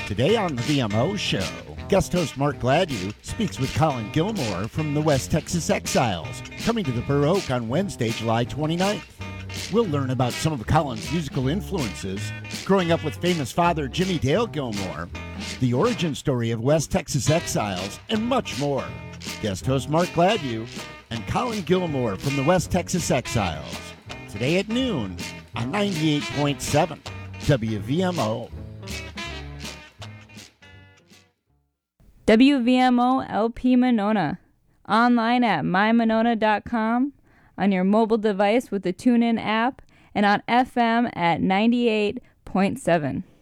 Today on the VMO Show, guest host Mark Gladue speaks with Colin Gilmore from the West Texas Exiles, coming to the Burr Oak on Wednesday, July 29th. We'll learn about some of Colin's musical influences, growing up with famous father Jimmy Dale Gilmore, the origin story of West Texas Exiles, and much more. Guest host Mark Gladue and Colin Gilmore from the West Texas Exiles. Today at noon on 98.7 WVMO. WVMO LP Monona. Online at mymonona.com, on your mobile device with the TuneIn app, and on FM at 98.7.